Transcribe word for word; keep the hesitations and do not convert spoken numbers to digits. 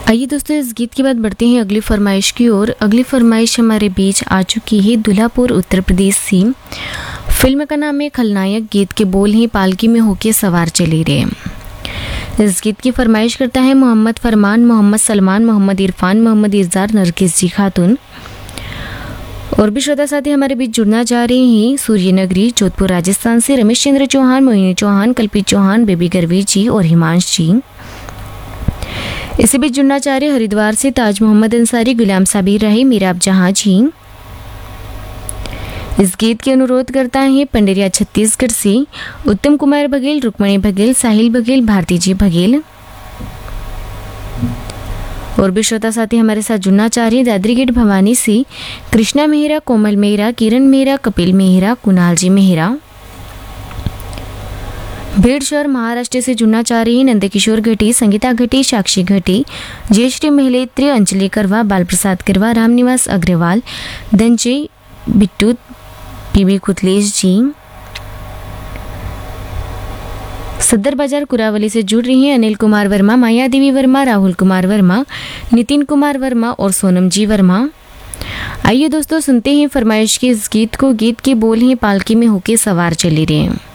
आइए दोस्तों, इस गीत के बाद बढ़ते हैं अगली फरमाइश की ओर। अगली फरमाइश हमारे बीच आ चुकी है दुल्हापुर उत्तर प्रदेश से। फिल्म का नाम है खलनायक। गीत के बोल हैं पालकी में होके सवार चले रे। इस गीत की फरमाइश करता है मोहम्मद फरमान, मोहम्मद सलमान, मोहम्मद इरफान, मोहम्मद इज़ार, नरगिस जी खातून। और भी श्रोता साथी हमारे बीच जुड़ना चाह रहे हैं सूर्यनगरी जोधपुर राजस्थान से रमेश चंद्र चौहान, मोहिनी चौहान, कल्पित चौहान, बेबी गर्वी जी और हिमांश जी। इसी बीच जुड़ना चाह रहे हरिद्वार से ताज मोहम्मद अंसारी, गुलाम साबिर रही, मीराब जहां जी। इस गीत के अनुरोध करता है पंडेरिया छत्तीसगढ़ से उत्तम कुमार बघेल, रुक्मणी बघेल, साहिल बघेल, भारती जी बघेल। और भी श्रोता साथी हमारे साथ जुड़ना चाह रहे हैं दादरी गेट भवानी से कृष्णा मेहरा, कोमल मेहरा, किरण मेहरा, कपिल मेहरा, कुणाल जी मेहरा। भीड़ शहर महाराष्ट्र से जुड़ना चाह रही है नंदकिशोर घटी, संगीता घटी, साक्षी घटी, जयश्री महलेत्री, अंजलि करवा, बाल प्रसाद करवा, रामनिवास अग्रवाल, धनजय बिट्टू, पीबी कुतलेश जी। सदर बाजार कुरावली से जुड़ रही हैं अनिल कुमार वर्मा, माया देवी वर्मा, राहुल कुमार वर्मा, नितिन कुमार वर्मा और सोनम जी वर्मा। आइए दोस्तों, सुनते हैं फरमाइश के इस गीत को। गीत के बोल हैं पालकी में होके सवार चले रहे हैं।